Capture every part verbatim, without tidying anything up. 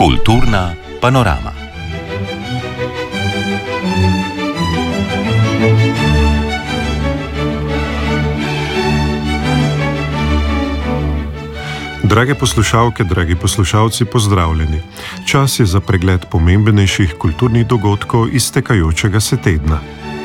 Kulturna panorama. Drage poslušalke, dragi poslušalci, pozdravljeni. Čas je za pregled pomembnejših kulturnih dogodkov iztekajočega se tedna.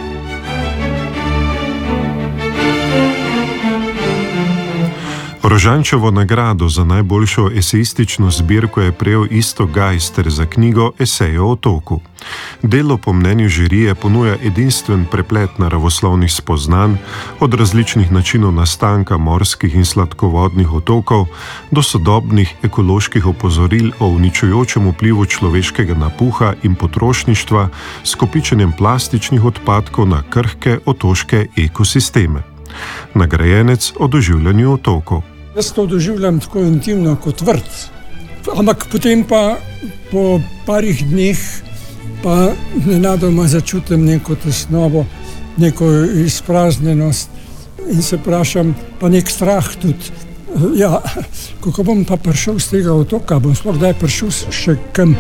Rožančevo nagrado za najboljšo esejistično zbirko je prejel Iztok Gajster za knjigo Esej o otoku. Delo po mnenju žirije ponuja edinstven preplet naravoslovnih spoznanj, od različnih načinov nastanka morskih in sladkovodnih otokov do sodobnih ekoloških opozoril o uničujočem vplivu človeškega napuha in potrošništva s kopičenjem plastičnih odpadkov na krhke otoške ekosisteme. Nagrajenec o doživljanju otokov. Jaz to doživljam tako intimno kot vrt, ampak potem pa po parih dneh pa nenadoma začutim neko tesnobo, neko izpraznjenost in se vprašam, pa nek strah tudi. Ja, kako bom pa prišel z tega otoka, bom sploh kdaj prišel še kam.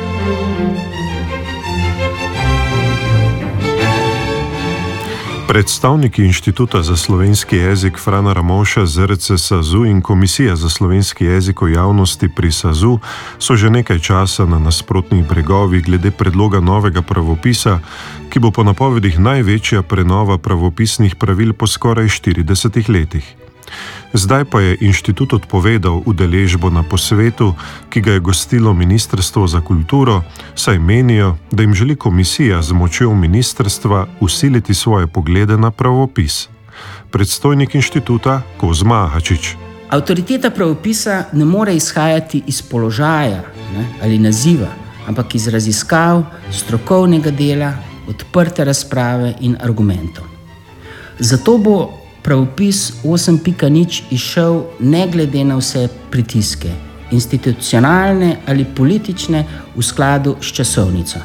Predstavniki Inštituta za slovenski jezik Frana Ramovša Z R C SAZU in Komisija za slovenski jezik v javnosti pri SAZU so že nekaj časa na nasprotnih bregovih glede predloga novega pravopisa, ki bo po napovedih največja prenova pravopisnih pravil po skoraj štiridesetih letih. Zdaj pa je inštitut odpovedal udeležbo na posvetu, ki ga je gostilo Ministrstvo za kulturo, saj menijo, da jim želi komisija z močjo ministrstva usiliti svoje poglede na pravopis. Predstojnik inštituta Kozma Ahačič. Avtoriteta pravopisa ne more izhajati iz položaja, ne, ali naziva, ampak iz raziskav, strokovnega dela, odprte razprave in argumentov. Zato bo pravopis osem pika nič izšel ne glede na vse pritiske, institucionalne ali politične, v skladu s časovnico.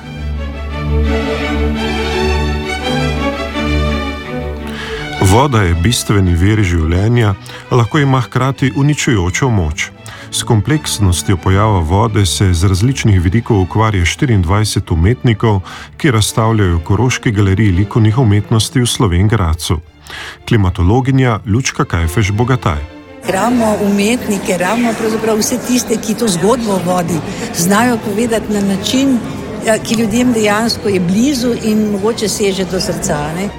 Voda je bistveni vir življenja, lahko ima hkrati uničujočo moč. S kompleksnostjo pojava vode se z različnih vidikov ukvarja štiriindvajset umetnikov, ki razstavljajo v Koroški galeriji likovnih umetnosti v Slovenj Gradcu. Klimatologinja Lučka Kajfeš Bogataj. Ravno umetnike, ravno pravzaprav vse tiste, ki to zgodbo o vodi znajo povedati na način, ki ljudem dejansko je blizu in mogoče seže do srca, ne?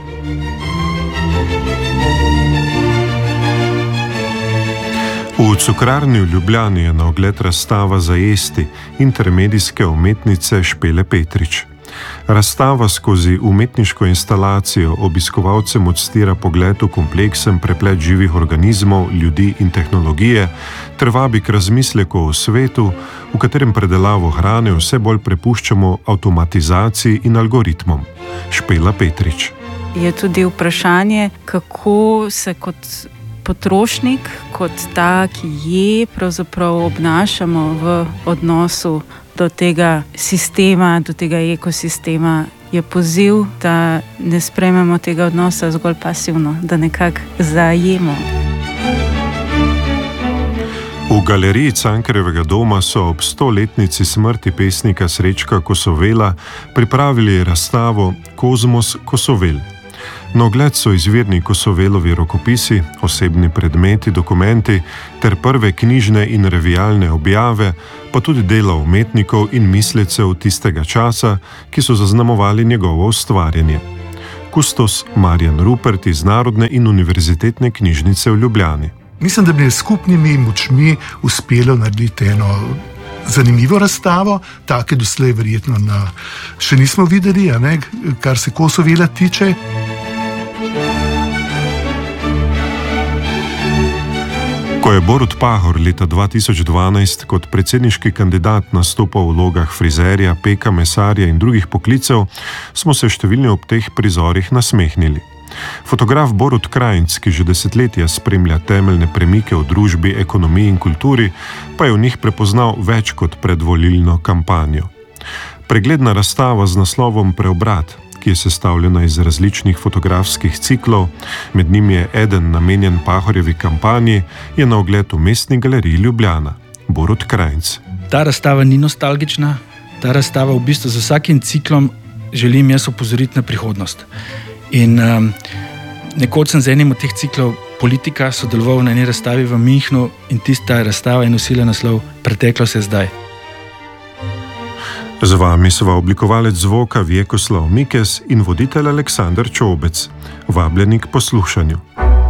V Cukrarni v Ljubljani je na ogled razstava za jesti intermedijske umetnice Špele Petrič. Razstava skozi umetniško instalacijo obiskovalcem odstira pogled v kompleksen preplet živih organizmov, ljudi in tehnologije ter vabi k razmisleku o svetu, v katerem predelavo hrane vse bolj prepuščamo avtomatizaciji in algoritmom. Špela Petrič. Je tudi vprašanje, kako se kot potrošnik, kot ta, ki je, pravzaprav obnašamo v odnosu do tega sistema, do tega ekosistema. Je poziv, da ne sprejmemo tega odnosa zgolj pasivno, da nekako zajemo. V galeriji Cankarjevega doma so ob stoletnici smrti pesnika Srečka Kosovela pripravili razstavo Kozmos Kosovel. Na ogled so izvirni Kosovelovi rokopisi, osebni predmeti, dokumenti ter prve knjižne in revijalne objave, pa tudi dela umetnikov in mislecev tistega časa, ki so zaznamovali njegovo ustvarjanje. Kustos Marjan Rupert iz Narodne in univerzitetne knjižnice v Ljubljani. Mislim, da bi je skupnimi močmi uspelo narediti eno zanimivo razstavo, take doslej verjetno na, še nismo videli, a ne, kar se Kosovela tiče. Ko je Borut Pahor leta dva tisoč dvanajst kot predsedniški kandidat nastopal v vlogah frizerja, peka, mesarja in drugih poklicev, smo se številni ob teh prizorih nasmehnili. Fotograf Borut Krajnc, ki že desetletja spremlja temeljne premike v družbi, ekonomiji in kulturi, pa je v njih prepoznal več kot predvolilno kampanjo. Pregledna razstava z naslovom Preobrat, ki je sestavljena iz različnih fotografskih ciklov, med njimi je eden namenjen Pahorjevi kampanji, je na ogled v Mestni galeriji Ljubljana. Borut Krajnc. Ta razstava ni nostalgična, ta razstava v bistvu z vsakim ciklom želim jaz opozoriti na prihodnost. In um, nekoč sem z enim od teh ciklov Politika sodeloval na eni razstavi v Münchnu in tista razstava je nosila naslov Preteklost je zdaj. Z vami sva oblikovalec zvoka Vjekoslav Mikes in voditelj Aleksander Čobec. Vabljeni k poslušanju.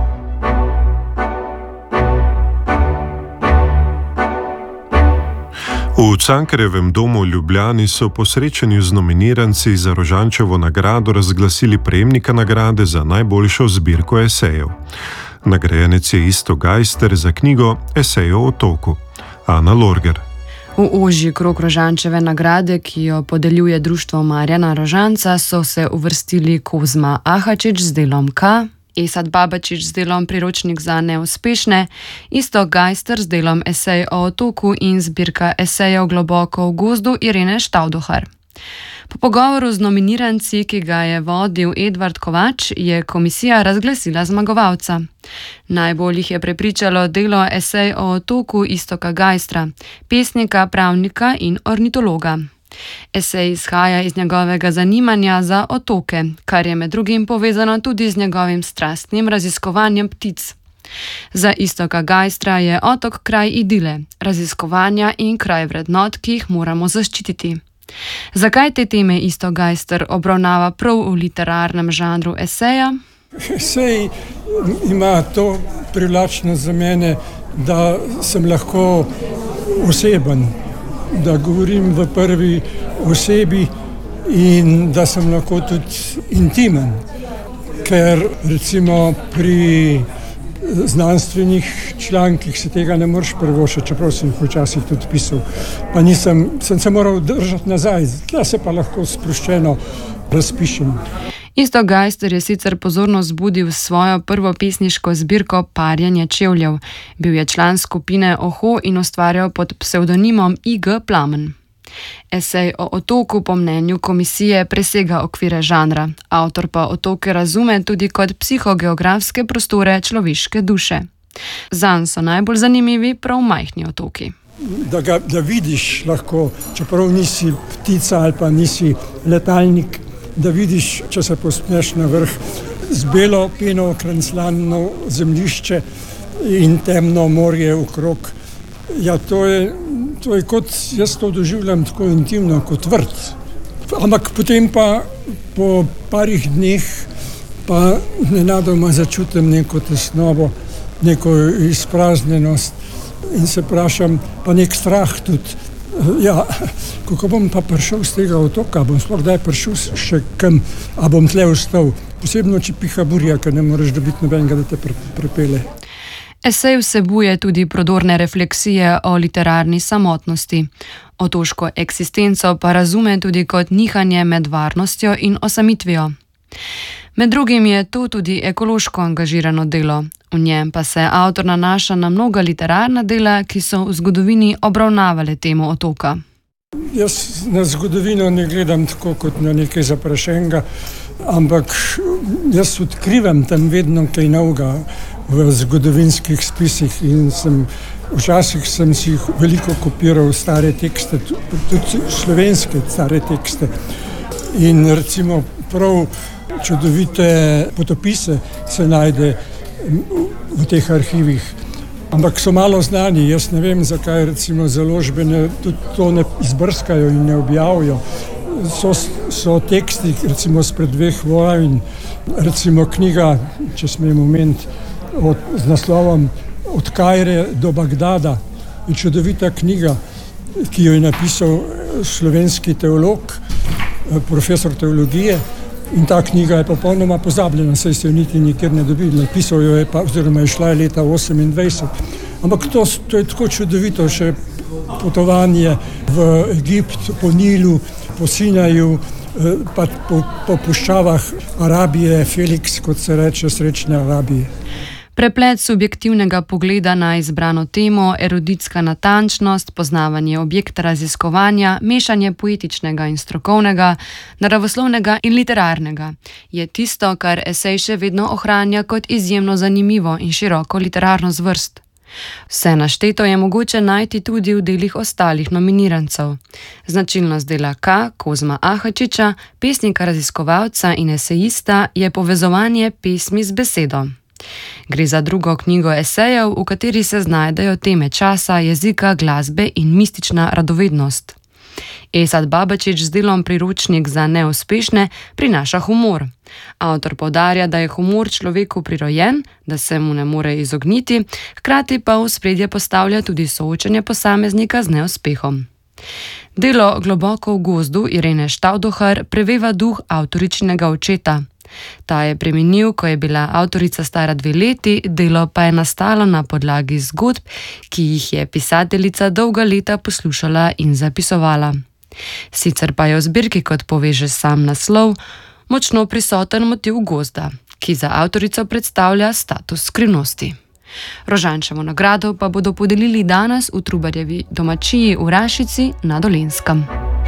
V Cankarjevem domu v Ljubljani so po srečanju z nominiranci za Rožančevo nagrado razglasili prejemnika nagrade za najboljšo zbirko esejev. Nagrajenec je Iztok Gajster za knjigo Esej o otoku. Ana Lorger. V ožji krog Rožančeve nagrade, ki jo podeljuje društvo Marjana Rožanca, so se uvrstili Kozma Ahačič z delom K, Esad Babačič z delom Priročnik za neuspešne, Iztok Gajster z delom Esej o otoku in zbirka esejev Globoko v gozdu Irene Štavdohar. Po pogovoru z nominiranci, ki ga je vodil Edvard Kovač, je komisija razglasila zmagovalca. Najbolj jih je prepričalo delo Esej o otoku Iztoka Gajstra, pesnika, pravnika in ornitologa. Esej izhaja iz njegovega zanimanja za otoke, kar je med drugim povezano tudi z njegovim strastnim raziskovanjem ptic. Za Iztoka Gajstra je otok kraj idile, raziskovanja in kraj vrednot, ki jih moramo zaščititi. Zakaj te teme Iztok Gajster obravnava prav v literarnem žanru eseja? Esej ima to privlačnost za mene, da sem lahko oseben, da govorim v prvi osebi in da sem lahko tudi intimen. Ker recimo pri znanstvenih člankih se tega ne moreš privoščiti, čeprav sem jih včasih tudi pisal. Pa nisem, sem se moral držati nazaj, da se pa lahko sproščeno razpišem. Iztok Gajster je sicer pozornost zbudil s svojo prvo pesniško zbirko Parjanje čevljev. Bil je član skupine Oho in ustvarjal pod psevdonimom I G Plamen. Esej o otoku po mnenju komisije presega okvire žanra, avtor pa otoke razume tudi kot psihogeografske prostore človeške duše. Zanj so najbolj zanimivi prav majhni otoki. Da ga da vidiš lahko, čeprav nisi ptica ali pa nisi letalnik, da vidiš, če se pospneš na vrh, z belo peno okrancljano zemljišče in temno morje okrog. Ja, to je, to je kot, jaz to doživljam tako intimno kot vrt. Ampak potem pa po parih dneh pa nenadoma začutim neko tesnobo, neko izpraznjenost in se vprašam, pa nek strah tudi. Ja, kako bom pa prišel z tega otoka, bom sploh kdaj prišel še kam, a bom tle ostal. Posebno, če piha burja, ker ne moreš dobiti nobenega, da te prepele. Esej vsebuje tudi prodorne refleksije o literarni samotnosti. Otoško eksistenco pa razume tudi kot nihanje med varnostjo in osamitvijo. Med drugim je to tudi ekološko angažirano delo. V njem pa se avtor nanaša na mnoga literarna dela, ki so v zgodovini obravnavale temo otoka. Jaz na zgodovino ne gledam tako kot na nekaj zaprašenega, ampak jaz odkrivam tam vedno kaj novega v zgodovinskih spisih in sem, včasih sem si veliko kopiral stare tekste, tudi slovenske stare tekste. In recimo prav čudovite potopise se najde v teh arhivih. Ampak so malo znani, jaz ne vem, zakaj recimo založbe ne, tudi to ne izbrskajo in ne objavijo. So, so teksti recimo spred dveh vojn, recimo knjiga, če smem omeniti, od, z naslovom Od Kajre do Bagdada, je čudovita knjiga, ki jo je napisal slovenski teolog, profesor teologije. In ta knjiga je popolnoma pozabljena, saj se jo niti nikjer ne dobi, napisal jo je pa, oziroma je šla leta osemindvajset. Ampak to, to je tako čudovito, še potovanje v Egipt, po Nilu, po Sinaju, pa po, po puščavah Arabije, Felix, kot se reče, srečne Arabije. Preplet subjektivnega pogleda na izbrano temo, eruditska natančnost, poznavanje objekta raziskovanja, mešanje poetičnega in strokovnega, naravoslovnega in literarnega je tisto, kar esej še vedno ohranja kot izjemno zanimivo in široko literarno zvrst. Vse našteto je mogoče najti tudi v delih ostalih nominirancev. Značilnost dela K. Kozma Ahačiča, pesnika, raziskovalca in esejista, je povezovanje pesmi z besedo. Gre za drugo knjigo esejev, v kateri se znajdejo teme časa, jezika, glasbe in mistična radovednost. Esad Babačič z delom Priročnik za neuspešne prinaša humor. Avtor poudarja, da je humor človeku prirojen, da se mu ne more izogniti, hkrati pa v ospredje postavlja tudi soočenje posameznika z neuspehom. Delo Globoko v gozdu Irene Štavdohar preveva duh avtoričinega očeta. Ta je preminil, ko je bila avtorica stara dve leti, delo pa je nastalo na podlagi zgodb, ki jih je pisateljica dolga leta poslušala in zapisovala. Sicer pa je v zbirki, kot poveže sam naslov, močno prisoten motiv gozda, ki za avtorico predstavlja status skrivnosti. Rožančevo nagrado pa bodo podelili danes v Trubarjevi domačiji v Rašici na Dolenjskem.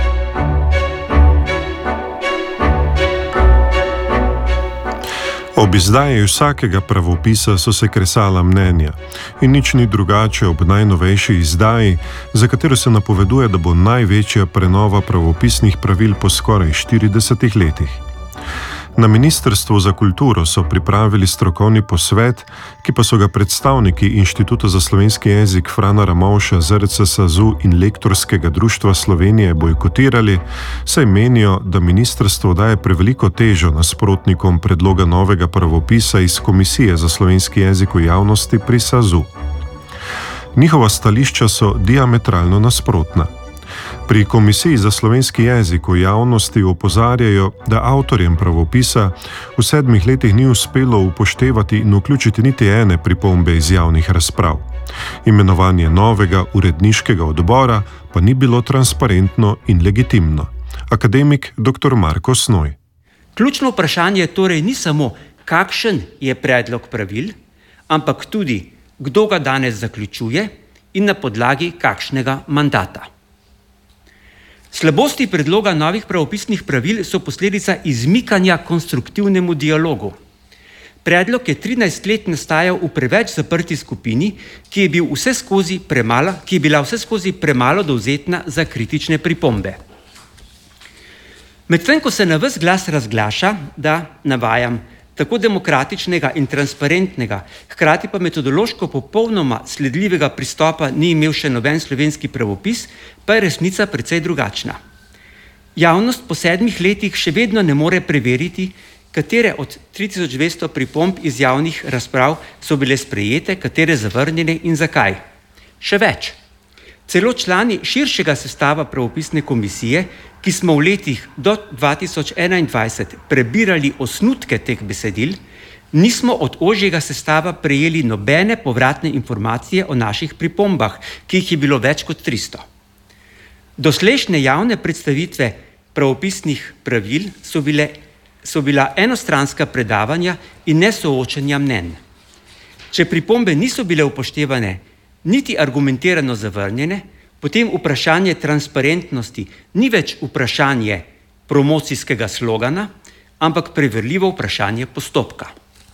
Ob izdaji vsakega pravopisa so se kresala mnenja in nič ni drugače ob najnovejši izdaji, za katero se napoveduje, da bo največja prenova pravopisnih pravil po skoraj štiridesetih letih. Na Ministrstvu za kulturo so pripravili strokovni posvet, ki pa so ga predstavniki Inštituta za slovenski jezik Frana Ramovša, Z R C SAZU in Lektorskega društva Slovenije bojkotirali, saj menijo, da ministrstvo daje preveliko težo nasprotnikom predloga novega pravopisa iz Komisije za slovenski jezik v javnosti pri SAZU. Njihova stališča so diametralno nasprotna. Pri Komisiji za slovenski jezik v javnosti opozarjajo, da avtorjem pravopisa v sedmih letih ni uspelo upoštevati in vključiti niti ene pripombe iz javnih razprav. Imenovanje novega uredniškega odbora pa ni bilo transparentno in legitimno. Akademik doktor Marko Snoj. Ključno vprašanje torej ni samo, kakšen je predlog pravil, ampak tudi, kdo ga danes zaključuje in na podlagi kakšnega mandata. Slabosti predloga novih pravopisnih pravil so posledica izmikanja konstruktivnemu dialogu. Predlog je trinajst let nastajal v preveč zaprti skupini, ki je, bil vse skozi premala, ki je bila vse skozi premalo dovzetna za kritične pripombe. Medtem ko se na ves glas razglaša, da, navajam, tako demokratičnega in transparentnega, hkrati pa metodološko popolnoma sledljivega pristopa ni imel še noben slovenski pravopis, pa je resnica precej drugačna. Javnost po sedmih letih še vedno ne more preveriti, katere od tri tisoč dvesto pripomb iz javnih razprav so bile sprejete, katere zavrnjene in zakaj. Še več. Celo člani širšega sestava pravopisne komisije, ki smo v letih do dva tisoč enaindvajset prebirali osnutke teh besedil, nismo od ožjega sestava prejeli nobene povratne informacije o naših pripombah, ki jih je bilo več kot tristo. Doslejšnje javne predstavitve pravopisnih pravil so bile, so bila enostranska predavanja in nesoočenja mnenj. Če pripombe niso bile upoštevane, niti argumentirano zavrnjene, potem vprašanje transparentnosti ni več vprašanje promocijskega slogana, ampak preverljivo vprašanje postopka.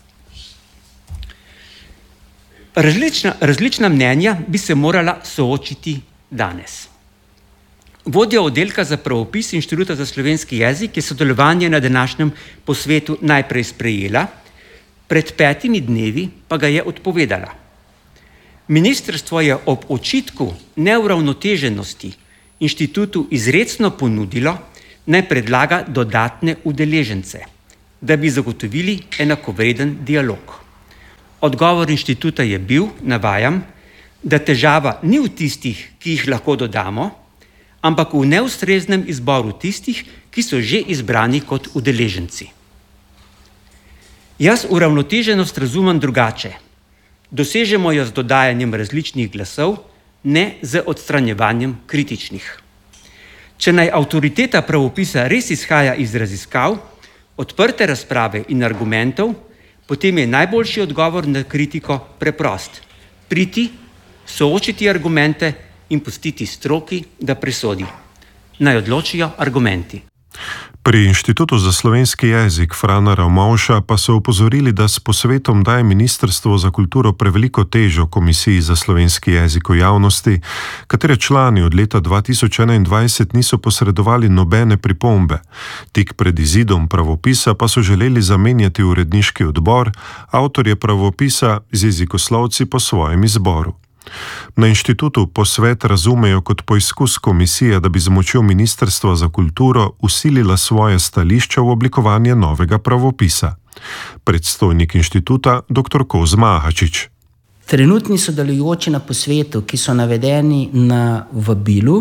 Različna, različna mnenja bi se morala soočiti danes. Vodja oddelka za pravopis Inštituta za slovenski jezik je sodelovanje na današnjem posvetu najprej sprejela, pred petimi dnevi pa ga je odpovedala. Ministrstvo je ob očitku neuravnoteženosti inštitutu izrecno ponudilo, naj predlaga dodatne udeležence, da bi zagotovili enakovreden dialog. Odgovor inštituta je bil, navajam, da težava ni v tistih, ki jih lahko dodamo, ampak v neustreznem izboru tistih, ki so že izbrani kot udeleženci. Jaz uravnoteženost razumem drugače. Dosežemo jo z dodajanjem različnih glasov, ne z odstranjevanjem kritičnih. Če naj avtoriteta pravopisa res izhaja iz raziskav, odprte razprave in argumentov, potem je najboljši odgovor na kritiko preprost. Priti, soočiti argumente in pustiti stroki, da presodi. Naj odločijo argumenti. Pri Inštitutu za slovenski jezik Frana Ramovša pa so opozorili, da s posvetom daje Ministrstvo za kulturo preveliko težo Komisiji za slovenski jezik v javnosti, katere člani od leta dva tisoč enaindvajset niso posredovali nobene pripombe. Tik pred izidom pravopisa pa so želeli zamenjati uredniški odbor, avtorje pravopisa z jezikoslovci po svojem izboru. Na inštitutu posvet razumejo kot poizkus komisije, da bi z močjo Ministrstva za kulturo usilila svoje stališče v oblikovanje novega pravopisa. Predstojnik inštituta dr. Kozma Ahačič. Trenutni sodelujoči na posvetu, ki so navedeni na vabilu,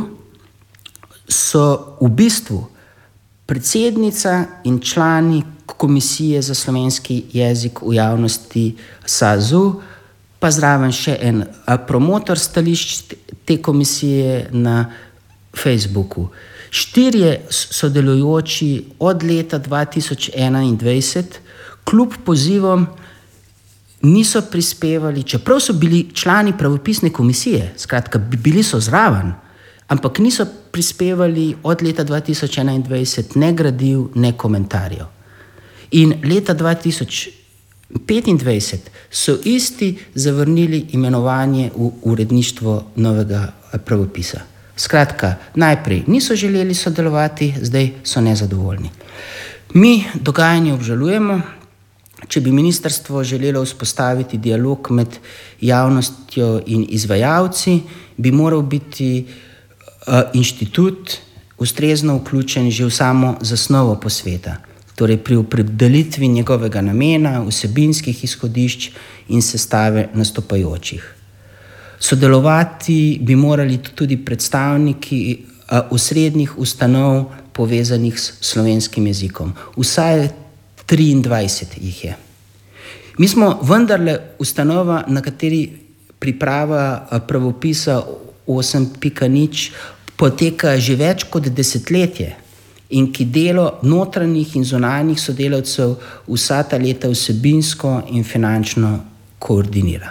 so v bistvu predsednica in člani Komisije za slovenski jezik v javnosti SAZU, pa zraven še en promotor stališč te komisije na Facebooku. Štirje sodelujoči od leta dva tisoč enaindvajset kljub pozivom niso prispevali, čeprav so bili člani pravopisne komisije, skratka, bili so zraven, ampak niso prispevali od leta dva tisoč enaindvajset ne gradiv, ne komentarjev. In leta dva tisoč petindvajset so isti zavrnili imenovanje v uredništvo novega pravopisa. Skratka, najprej niso želeli sodelovati, zdaj so nezadovoljni. Mi dogajanje obžalujemo. Če bi ministrstvo želelo vzpostaviti dialog med javnostjo in izvajalci, bi moral biti uh, inštitut ustrezno vključen že v samo zasnovo posveta. Torej pri opredelitvi njegovega namena, vsebinskih izhodišč in sestave nastopajočih. Sodelovati bi morali tudi predstavniki osrednjih ustanov povezanih s slovenskim jezikom. Vsaj triindvajset jih je. Mi smo vendarle ustanova, na kateri priprava pravopisa osem pika nič poteka že več kot desetletje in ki delo notranjih in zunanjih sodelavcev vsa ta leta vsebinsko in finančno koordinira.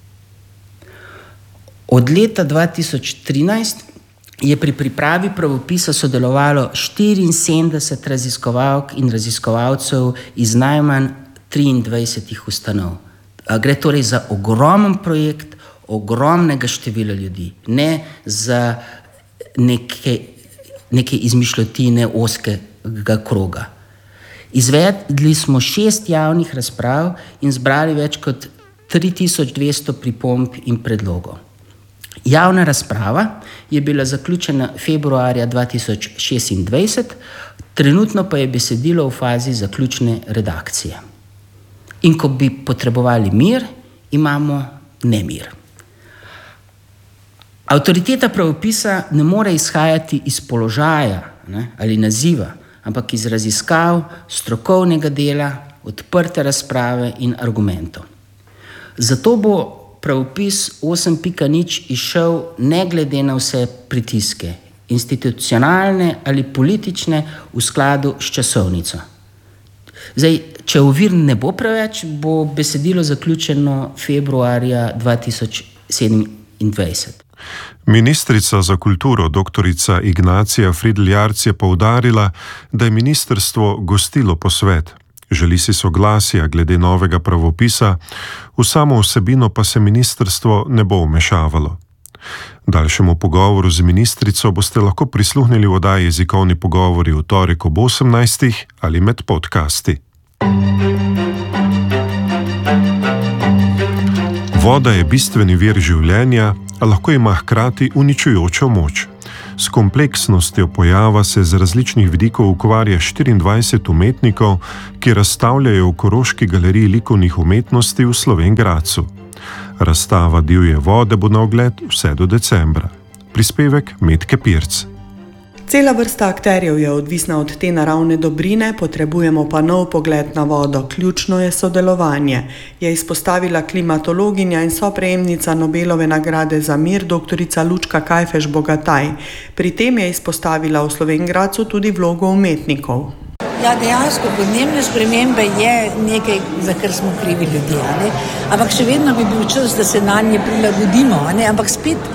Od leta dva tisoč trinajst je pri pripravi pravopisa sodelovalo štiriinsedemdeset raziskovalk in raziskovalcev iz najmanj triindvajsetih ustanov. Gre torej za ogromen projekt ogromnega števila ljudi, ne za neke neke izmišljotine ozkega kroga. Izvedli smo šest javnih razprav in zbrali več kot tri tisoč dvesto pripomb in predlogov. Javna razprava je bila zaključena februarja dva tisoč šestindvajset, trenutno pa je besedilo v fazi zaključne redakcije. In ko bi potrebovali mir, imamo nemir. Avtoriteta pravopisa ne more izhajati iz položaja, ne, ali naziva, ampak iz raziskav, strokovnega dela, odprte razprave in argumentov. Zato bo pravopis osem pika nič izšel ne glede na vse pritiske, institucionalne ali politične, v skladu s časovnico. Zdaj, če ovir ne bo preveč, bo besedilo zaključeno februarja dva tisoč sedemindvajset. Ministrica za kulturo doktorica Ignacija Fridl-Jarc je poudarila, da je ministrstvo gostilo posvet. Želi si soglasja glede novega pravopisa, v samo vsebino pa se ministrstvo ne bo vmešavalo. Daljšemu pogovoru z ministrico boste lahko prisluhnili v oddaji Jezikovni pogovori v torek ob osemnajstih ali med podcasti. Voda je bistveni vir življenja, a lahko ima hkrati uničujočo moč. S kompleksnostjo pojava se z različnih vidikov ukvarja štiriindvajset umetnikov, ki razstavljajo v Koroški galeriji likovnih umetnosti v Slovenj Gradcu. Razstava divje vode bo na ogled vse do decembra. Prispevek Metke Pirc. Cela vrsta akterjev je odvisna od te naravne dobrine, potrebujemo pa nov pogled na vodo. Ključno je sodelovanje, je izpostavila klimatologinja in soprejemnica Nobelove nagrade za mir doktorica Lučka Kajfež-Bogataj. Pri tem je izpostavila v Slovenj Gradcu tudi vlogo umetnikov. Ja, dejansko podnebne spremembe je nekaj, za kar smo krivi ljudje, ne? Ampak še vedno bi bil čas, da se na nje prilagodimo, ne? Ampak spet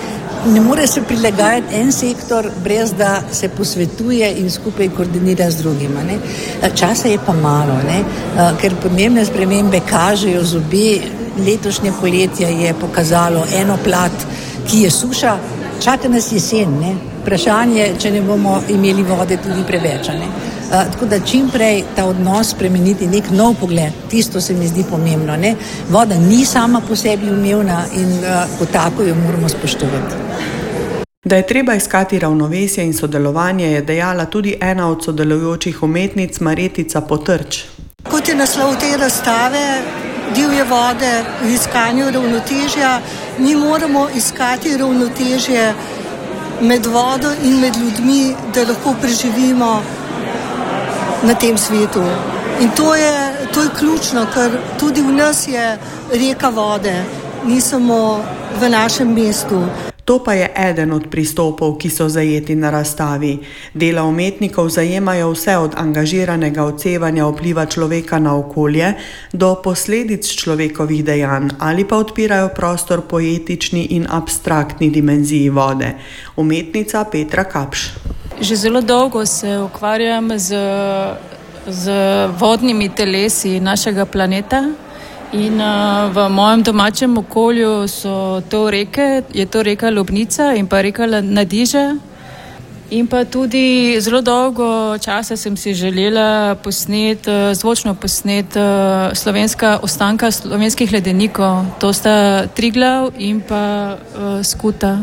ne more se prilagajati en sektor, brez da se posvetuje in skupaj koordinira z drugima. Ne. Časa je pa malo, ne, ker podnebne spremembe kažejo zobe. Letošnje poletje je pokazalo eno plat, ki je suša, čaka nas jesen. Ne. Vprašanje, če ne bomo imeli vode tudi preveč. Ne. Uh, tako da čim prej ta odnos spremeniti, nek nov pogled, tisto se mi zdi pomembno. Ne. Voda ni sama po sebi umevna in uh, kot tako jo moramo spoštovati. Da je treba iskati ravnovesje in sodelovanje, je dejala tudi ena od sodelujočih umetnic Marjetica Potrč. Kot je naslov te razstave, divje vode v iskanju ravnotežja, mi moramo iskati ravnotežje med vodo in med ljudmi, da lahko preživimo na tem svetu. In to je, to je ključno, ker tudi v nas je reka vode, ni samo v našem mestu. To pa je eden od pristopov, ki so zajeti na razstavi. Dela umetnikov zajemajo vse od angažiranega odsevanja vpliva človeka na okolje do posledic človekovih dejanj ali pa odpirajo prostor poetični in abstraktni dimenziji vode. Umetnica Petra Kapš. Že zelo dolgo se ukvarjam z, z vodnimi telesi našega planeta. In uh, v mojem domačem okolju so to reke, je to reka Lobnica in pa reka Nadiža. In pa tudi zelo dolgo časa sem si želela posnet, zvočno posnet slovenska ostanka slovenskih ledenikov. To sta Triglav in pa uh, Skuta.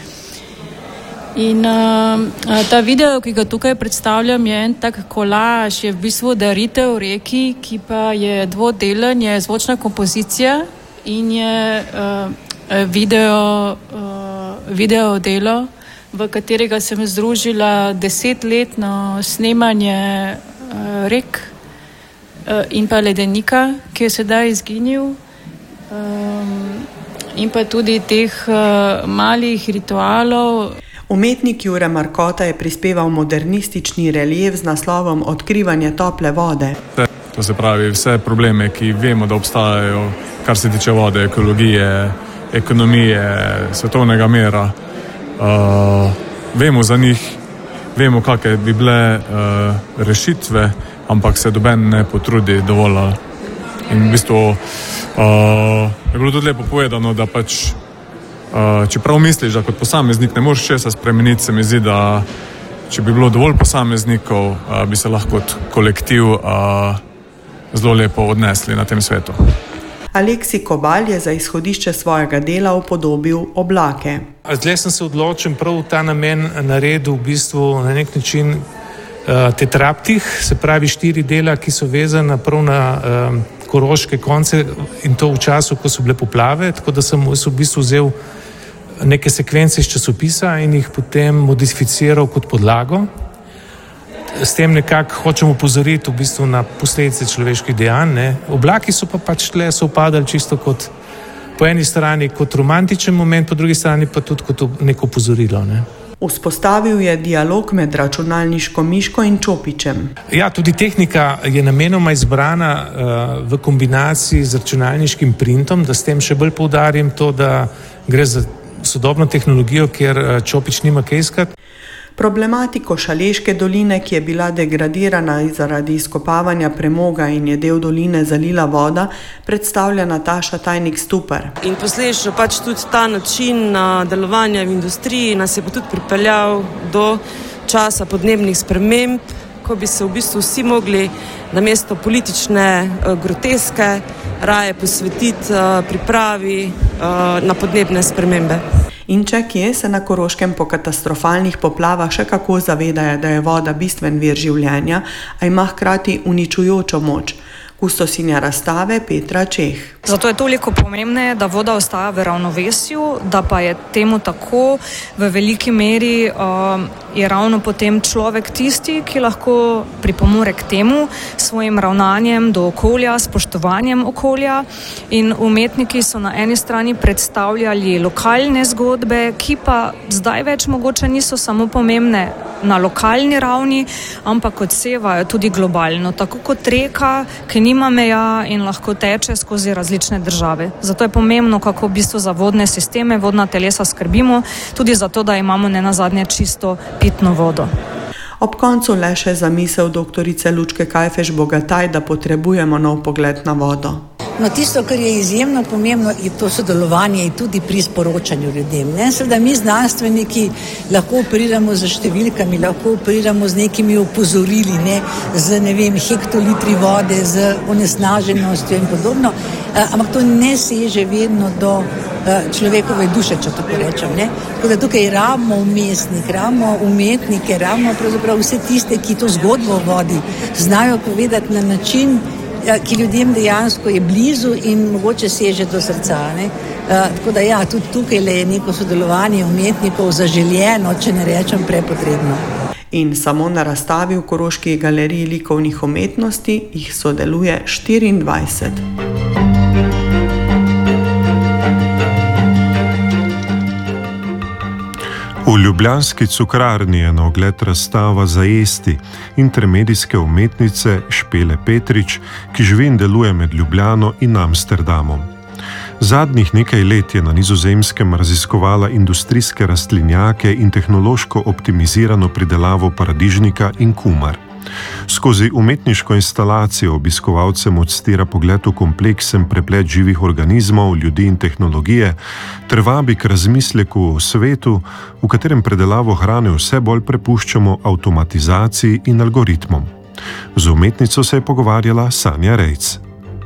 In uh, ta video, ki ga tukaj predstavljam, je en tak kolaž, je v bistvu daritev reki, ki pa je dvodelen, je zvočna kompozicija in je uh, video, uh, video delo, v katerega sem združila desetletno snemanje uh, rek uh, in pa ledenika, ki je sedaj izginil. Um, in pa tudi teh uh, malih ritualov. Umetnik Jure Markota je prispeval modernistični relief z naslovom Odkrivanje tople vode. To se pravi vse probleme, ki vemo, da obstajajo, kar se tiče vode, ekologije, ekonomije, svetovnega mera. Uh, vemo za njih, vemo, kakve bi bile uh, rešitve, ampak se doben ne potrudi dovolj. In v bistvu uh, je bilo tudi lepo povedano, da pač Uh, čeprav misliš, da kot posameznik ne moreš česa spremeniti, se mi zdi, da če bi bilo dovolj posameznikov, uh, bi se lahko kot kolektiv uh, zelo lepo odnesli na tem svetu. Aleksij Kobal je za izhodišče svojega dela upodobil oblake. Zdaj sem se odločil prav v ta namen naredil v bistvu na nek način uh, tetraptih, se pravi štiri dela, ki so vezana prav na uh, koroške konce in to v času, ko so bile poplave, tako da sem v bistvu vzel neke sekvence iz časopisa in jih potem modificiral kot podlago. S tem nekako hočem upozoriti v bistvu na posledice človeških dejanj. Ne. Oblaki so pa pač tle sovpadali čisto kot po eni strani kot romantičen moment, po drugi strani pa tudi kot neko opozorilo. Ne. Vzpostavil je dialog med računalniško miško in čopičem. Ja, tudi tehnika je namenoma izbrana uh, v kombinaciji z računalniškim printom, da s tem še bolj poudarim to, da gre za sodobno tehnologijo, kjer uh, čopič nima kaj iskati. Problematiko Šaleške doline, ki je bila degradirana zaradi izkopavanja premoga in je del doline zalila voda, predstavlja Nataša Tajnik-Stupar. In posledično pač tudi ta način delovanja v industriji nas je pa tudi pripeljal do časa podnebnih sprememb, ko bi se v bistvu vsi mogli namesto politične groteske raje posvetiti pripravi na podnebne spremembe. In če kje se na Koroškem po katastrofalnih poplavah še kako zavedajo, da je voda bistven vir življenja, a ima hkrati uničujočo moč. Kustosinja razstave Petra Čeh. Zato je toliko pomembneje, da voda ostaja v ravnovesju, da pa je temu tako v veliki meri uh, je ravno potem človek tisti, ki lahko pripomore k temu svojim ravnanjem do okolja, spoštovanjem okolja. In umetniki so na eni strani predstavljali lokalne zgodbe, ki pa zdaj več mogoče niso samo pomembne na lokalni ravni, ampak odsevajo tudi globalno, tako kot reka, ki nima meja in lahko teče skozi različne države. Zato je pomembno, kako v bistvu za vodne sisteme, vodna telesa skrbimo, tudi zato, da imamo nenazadnje čisto pitno vodo. Ob koncu le še zamisel doktorice Lučke Kajfež Bogataj, da potrebujemo nov pogled na vodo. No, tisto, kar je izjemno pomembno, je to sodelovanje tudi pri sporočanju ljudem. Ne? Seveda mi znanstveniki lahko operiramo z številkami, lahko operiramo z nekimi opozorili, ne? z ne vem, hektolitri vode, z onesnaženostjo in podobno, ampak to ne seže vedno do človekove duše, če tako rečem. Ne? Tako da tukaj rabimo umestnik, rabimo umetnike, rabimo pravzaprav vse tiste, ki to zgodbo o vodi znajo povedati na način, ki ljudem dejansko je blizu in mogoče seže do srca. Ne? Tako da ja, tudi tukaj je neko sodelovanje umetnikov zaželjeno, če ne rečem prepotrebno. In samo na razstavi v Koroški galeriji likovnih umetnosti jih sodeluje štiriindvajset. V ljubljanski cukrarni je na ogled razstava Zajesti intermedijske umetnice Špele Petrič, ki živi in deluje med Ljubljano in Amsterdamom. Zadnjih nekaj let je na Nizozemskem raziskovala industrijske rastlinjake in tehnološko optimizirano pridelavo paradižnika in kumar. Skozi umetniško instalacijo obiskovalcem odstira pogled v kompleksen preplet živih organizmov, ljudi in tehnologije, ter vabi k razmisleku o svetu, v katerem predelavo hrane vse bolj prepuščamo avtomatizaciji in algoritmom. Z umetnico se je pogovarjala Sanja Rejc.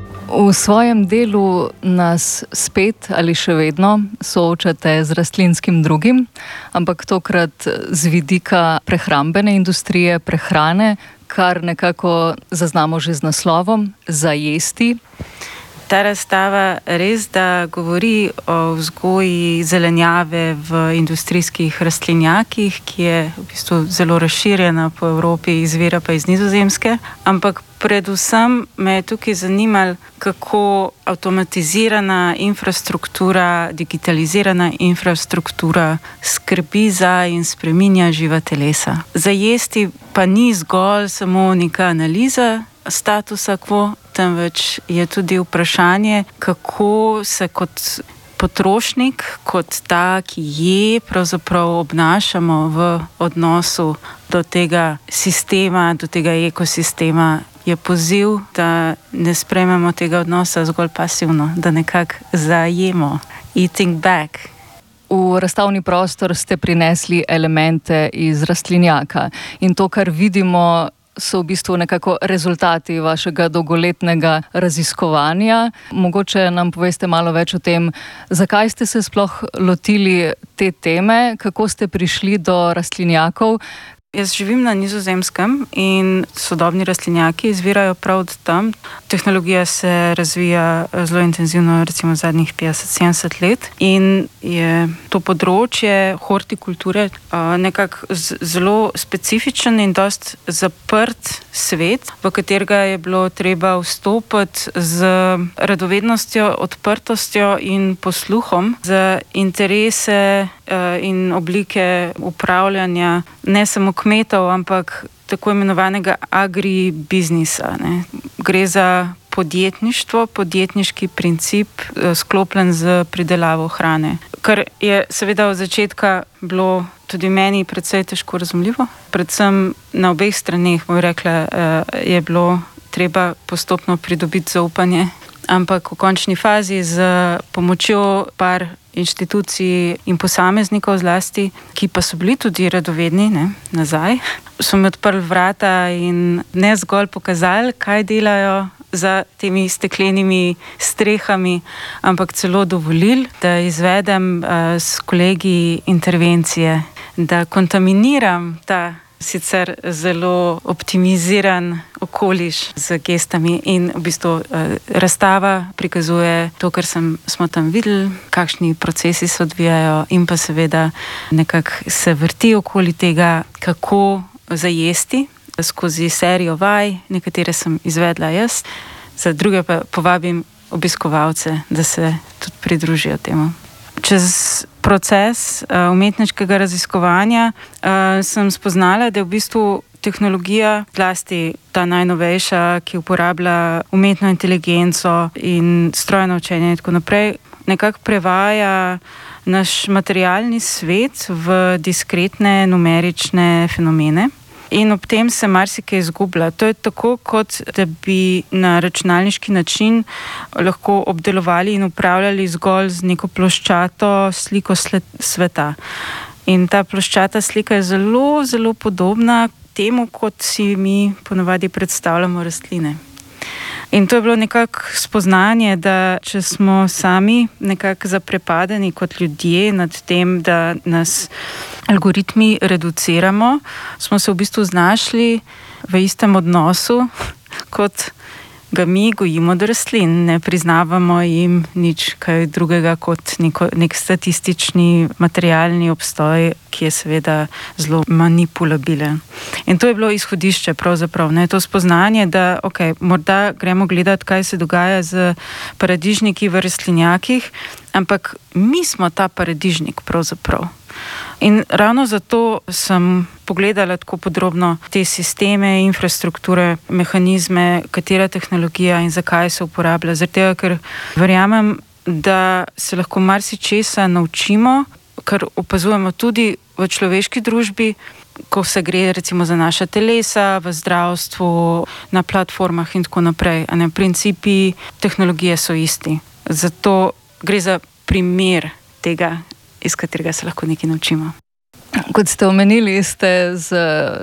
V svojem delu nas spet ali še vedno soočate z rastlinskim drugim, ampak tokrat z vidika prehrambene industrije, prehrane, kar nekako zaznamo že z naslovom Zajesti. Ta razstava res, da govori o vzgoji zelenjave v industrijskih rastlinjakih, ki je v bistvu zelo razširjena po Evropi, izvira pa iz Nizozemske, ampak predvsem me je tukaj zanimalo, kako avtomatizirana infrastruktura, digitalizirana infrastruktura skrbi za in spreminja živa telesa. Zajesti pa ni zgolj samo neka analiza statusa quo, temveč je tudi vprašanje, kako se kot potrošnik, kot ta, ki je, pravzaprav obnašamo v odnosu do tega sistema, do tega ekosistema. Je poziv, da ne sprejmemo tega odnosa zgolj pasivno, da nekako zajemo. Eating back. V razstavni prostor ste prinesli elemente iz rastlinjaka in to, kar vidimo, so v bistvu nekako rezultati vašega dolgoletnega raziskovanja. Mogoče nam poveste malo več o tem, zakaj ste se sploh lotili te teme, kako ste prišli do rastlinjakov. Jaz živim na Nizozemskem in sodobni rastlinjaki izvirajo prav od tam. Tehnologija se razvija zelo intenzivno, recimo zadnjih petdeset sedemdeset let, in je to področje hortikulture nekako zelo specifičen in dost zaprt svet, v katerega je bilo treba vstopiti z radovednostjo, odprtostjo in posluhom za interese in oblike upravljanja ne samo kmetov, ampak tako imenovanega agribiznisa. Ne. Gre za podjetništvo, podjetniški princip sklopljen z pridelavo hrane. Kar je seveda od začetka bilo tudi meni precej težko razumljivo. Predvsem na obeh straneh, bom rekla, je bilo treba postopno pridobiti zaupanje, ampak v končni fazi z pomočjo par inštitucij in posameznikov zlasti, ki pa so bili tudi radovedni, ne, nazaj, so mi odprli vrata in ne zgolj pokazali, kaj delajo za temi steklenimi strehami, ampak celo dovolili, da izvedem uh, s kolegi intervencije, da kontaminiram ta sicer zelo optimiziran okoliš z gestami in v bistvu uh, razstava prikazuje to, kar sem, smo tam videli, kakšni procesi se odvijajo in pa seveda nekako se vrti okoli tega, kako zajesti skozi serijo vaj, nekatere sem izvedla jaz, za druge pa povabim obiskovalce, da se tudi pridružijo temu. čez proces uh, umetniškega raziskovanja uh, sem spoznala, da je v bistvu tehnologija, zlasti ta najnovejša, ki uporablja umetno inteligenco in strojno učenje in tako naprej, nekako prevaja naš materialni svet v diskretne numerične fenomene. In ob tem se marsikaj izgublja. To je tako, kot da bi na računalniški način lahko obdelovali in upravljali zgolj z neko ploščato sliko sveta. In ta ploščata slika je zelo, zelo podobna temu, kot si mi ponavadi predstavljamo rastline. In to je bilo nekako spoznanje, da če smo sami nekako zaprepadeni kot ljudje nad tem, da nas algoritmi reduciramo, smo se v bistvu znašli v istem odnosu, kot ga mi gojimo do rastlin. Ne priznavamo jim nič kaj drugega kot neko, nek statistični materialni obstoj, ki je seveda zelo manipulabilen. In to je bilo izhodišče pravzaprav, ne, to spoznanje, da ok, morda gremo gledati, kaj se dogaja z paradižniki v rastlinjakih, ampak mi smo ta paradižnik pravzaprav. In ravno zato sem pogledala tako podrobno te sisteme, infrastrukture, mehanizme, katera tehnologija in zakaj se uporablja. Zaradi tega, ker verjamem, da se lahko marsičesa naučimo, kar opazujemo tudi v človeški družbi, ko se gre recimo za naša telesa, v zdravstvu, na platformah in tako naprej. A ne, principi tehnologije so isti. Zato gre za primer tega, iz katerega se lahko nekaj naučimo. Kot ste omenili, ste z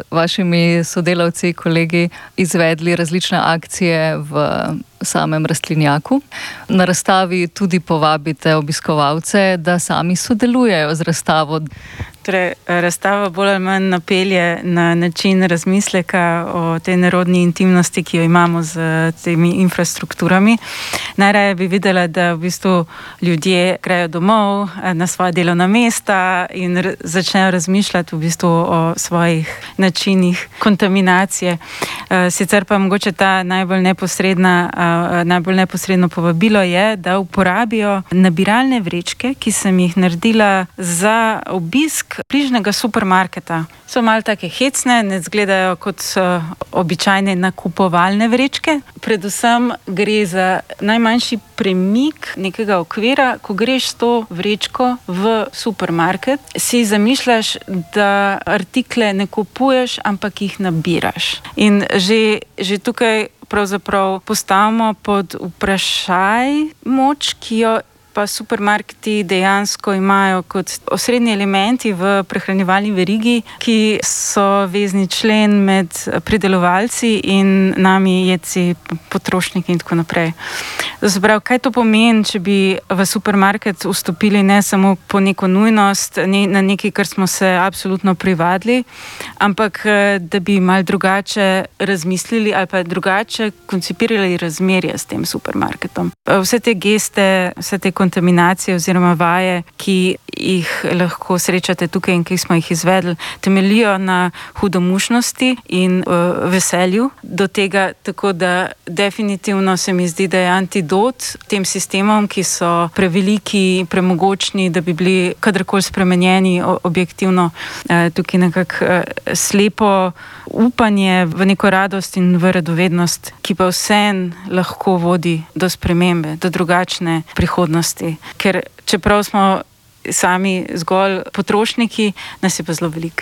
vašimi sodelavci, kolegi izvedli različne akcije v samem rastlinjaku. Na razstavi tudi povabite obiskovalce, da sami sodelujejo z razstavo. Torej, razstava bolj ali manj napelje na način razmisleka o tej nerodni intimnosti, ki jo imamo z temi infrastrukturami. Najraje bi videla, da v bistvu ljudje grejo domov na svoja delovna mesta in začnejo razmišljati v bistvu o svojih načinih kontaminacije. Sicer pa mogoče ta najbolj neposredna, najbolj neposredno povabilo je, da uporabijo nabiralne vrečke, ki sem jih naredila za obisk bližnjega supermarketa. So malo take hecne, ne izgledajo kot uh, običajne nakupovalne vrečke. Predvsem gre za najmanjši premik nekega okvira, ko greš s to vrečko v supermarket, si zamišljaš, da artikle ne kupuješ, ampak jih nabiraš. In že, že tukaj pravzaprav postavimo pod vprašaj moč, ki jo pa supermarketi dejansko imajo kot osrednji elementi v prehranjevalni verigi, ki so vezni člen med pridelovalci in nami jedci, potrošniki in tako naprej. Zaprav, kaj to pomeni, če bi v supermarket vstopili ne samo po neko nujnost, ne, na nekaj, kar smo se absolutno privadili, ampak da bi malo drugače razmislili ali pa drugače koncipirali razmerje s tem supermarketom. Vse te geste, vse te kontaminacije oziroma vaje, ki jih lahko srečate tukaj in ki smo jih izvedli, temeljijo na hudomušnosti in uh, veselju do tega, tako da definitivno se mi zdi, da je antidot tem sistemom, ki so preveliki, premogočni, da bi bili kadarkoli spremenjeni objektivno, uh, tukaj nekako uh, slepo upanje v neko radost in v radovednost, ki pa vsem lahko vodi do spremembe, do drugačne prihodnosti. Ker čeprav smo sami zgolj potrošniki, nas je pa zelo veliko.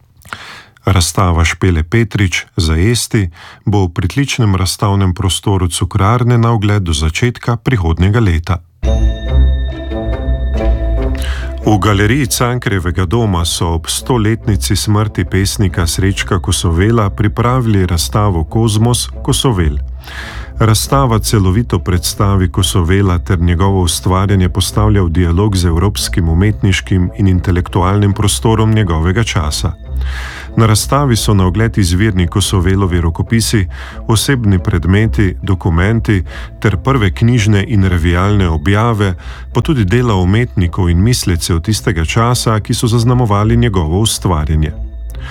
Razstava Špele Petrič za jesti bo v pritličnem razstavnem prostoru Cukrarne na ogled do začetka prihodnjega leta. V galeriji Cankarjevega doma so ob stoletnici smrti pesnika Srečka Kosovela pripravili razstavo Kozmos Kosovel. Razstava celovito predstavi Kosovela ter njegovo ustvarjanje postavlja v dialog z evropskim umetniškim in intelektualnim prostorom njegovega časa. Na razstavi so na ogled izvirni Kosovelovi rokopisi, osebni predmeti, dokumenti ter prve knjižne in revijalne objave, pa tudi dela umetnikov in mislecev tistega časa, ki so zaznamovali njegovo ustvarjanje.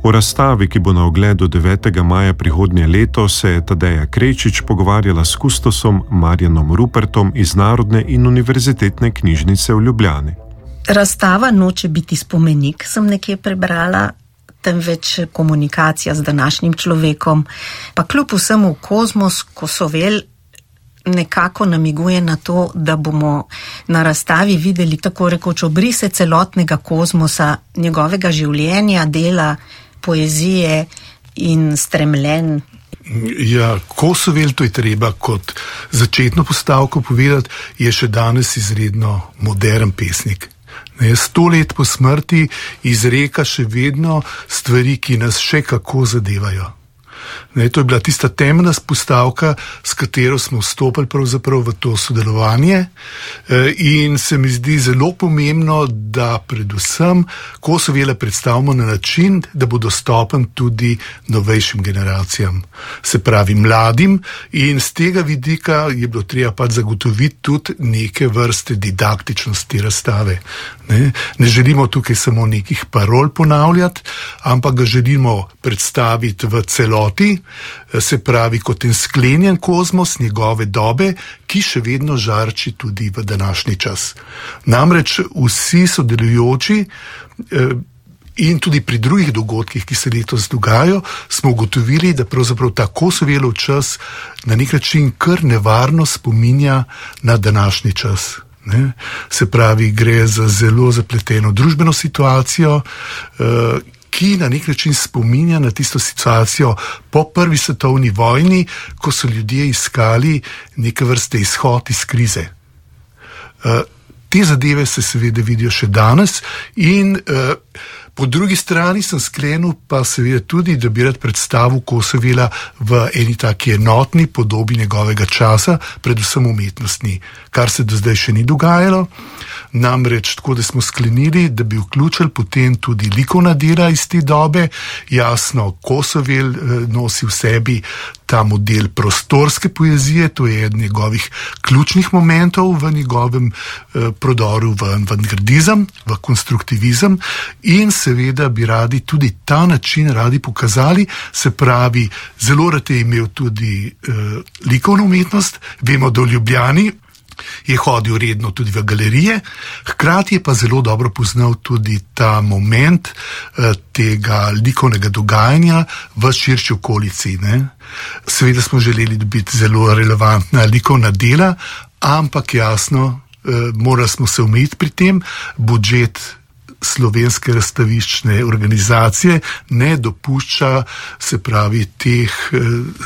O razstavi, ki bo na ogledu devetega maja prihodnje leto, se je Tadeja Krejčič pogovarjala s kustosom Marjanom Rupertom iz Narodne in univerzitetne knjižnice v Ljubljani. Razstava noče biti spomenik, sem nekje prebrala, temveč komunikacija z današnjim človekom. Pa kljub vsemu Kozmos Kosovel nekako namiguje na to, da bomo na razstavi videli tako rekoč obrise celotnega kozmosa, njegovega življenja, dela, poezije in stremljenj. Ja, Kosovel, to je treba kot začetno postavko povedati, je še danes izredno modern pesnik. Ne, sto let po smrti izreka še vedno stvari, ki nas še kako zadevajo. Ne, to je bila tista temeljna postavka, s katero smo vstopili pravzaprav v to sodelovanje in se mi zdi zelo pomembno, da predvsem Kosovela predstavimo na način, da bo dostopen tudi novejšim generacijam, se pravi mladim, in z tega vidika je bilo treba pač zagotoviti tudi neke vrste didaktičnosti razstave. Ne, ne želimo tukaj samo nekih parol ponavljati, ampak ga želimo predstaviti v celoti, se pravi kot en sklenjen kozmos njegove dobe, ki še vedno žarči tudi v današnji čas. Namreč vsi sodelujoči in tudi pri drugih dogodkih, ki se letos dogajajo, smo ugotovili, da pravzaprav ta Kosovelov čas na nek način kar nevarno spominja na današnji čas. Ne? Se pravi, gre za zelo zapleteno družbeno situacijo, ki na nek način spominja na tisto situacijo po prvi svetovni vojni, ko so ljudje iskali neke vrste izhod iz krize. Te zadeve se seveda vidijo še danes in po drugi strani sem sklenil pa seveda tudi, da bi rad predstavil Kosovela v eni taki enotni podobi njegovega časa, predvsem umetnostni, kar se do zdaj še ni dogajalo. Namreč tako, da smo sklenili, da bi vključili potem tudi likovna dela iz te dobe. Jasno, Kosovel nosi v sebi ta model prostorske poezije, to je eden njegovih ključnih momentov v njegovem eh, prodoru v avangardizem, v konstruktivizem in seveda bi radi tudi ta način radi pokazali, se pravi, zelo rad je imel tudi eh, likovno umetnost, vemo, da v Ljubljani je hodil redno tudi v galerije, hkrati je pa zelo dobro poznal tudi ta moment eh, tega likovnega dogajanja v širši okolici. Ne? Seveda smo želeli dobiti zelo relevantna likovna dela, ampak jasno, eh, morali smo se omejiti pri tem, budžet Slovenske razstaviščne organizacije ne dopušča, se pravi, teh eh,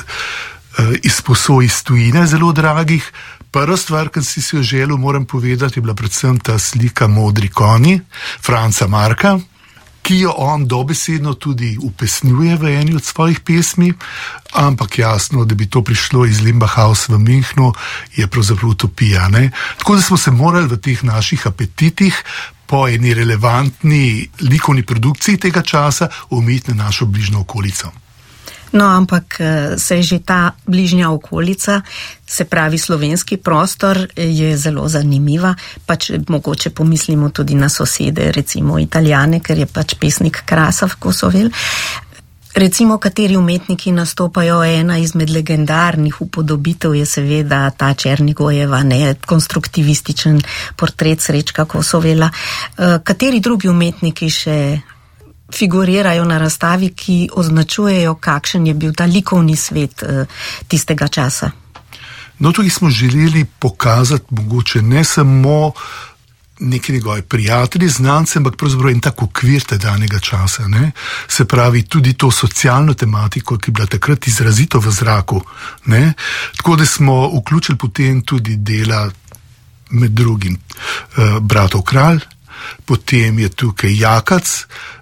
eh, izposoj iz tujine zelo dragih. Prva stvar, ki si si jo želel, moram povedati, je bila predvsem ta slika Modri konji, Franca Marka, ki jo on dobesedno tudi upesnjuje v eni od svojih pesmi, ampak jasno, da bi to prišlo iz Limbahaus v Münchnu, je pravzaprav utopija. Ne? Tako da smo se morali v teh naših apetitih po eni relevantni likovni produkciji tega časa omejiti na našo bližnjo okolico. No, ampak se je že ta bližnja okolica, se pravi slovenski prostor, je zelo zanimiva, pač mogoče pomislimo tudi na sosede, recimo Italijane, ker je pač pesnik Krasav Kosovel. Recimo, kateri umetniki nastopajo, ena izmed legendarnih upodobitev je seveda ta Černigojeva, ne, konstruktivističen portret Srečka Kosovela. Kateri drugi umetniki še figurirajo na razstavi, ki označujejo, kakšen je bil ta likovni svet tistega časa? No, tukaj smo želeli pokazati mogoče ne samo neki njegovi prijatelji, znance, ampak pravzaprav en tak okvir tedanjega časa. Ne? Se pravi, tudi to socialno tematiko, ki je bila takrat izrazito v zraku. Ne? Tako da smo vključili potem tudi dela med drugim eh, bratov Kralj, potem je tukaj Jakac,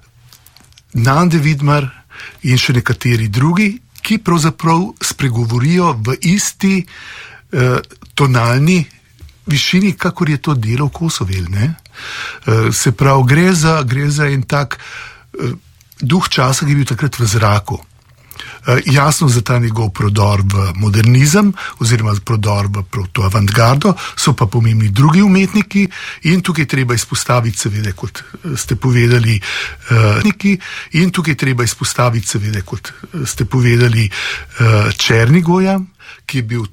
Nande Vidmar in še nekateri drugi, ki pravzaprav spregovorijo v isti eh, tonalni višini, kakor je to delal Kosovel. Ne? Eh, se pravi, gre za, gre za en tak eh, duh časa, ki je bil takrat v zraku. Jasno, za ta njegov prodor v modernizem oziroma prodor v to avantgardo so pa pomembni drugi umetniki in tukaj treba izpostaviti, seveda, kot ste povedali, in tukaj treba izpostaviti, seveda, kot ste povedali, Černigoja, ki je bil